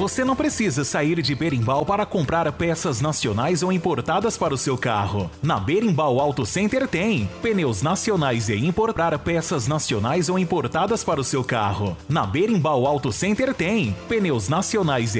Você não precisa sair de Berimbau para comprar peças nacionais ou importadas para o seu carro. Na Berimbau Auto Center tem pneus nacionais e importar peças nacionais ou importadas para o seu carro. Na Berimbau Auto Center tem pneus nacionais e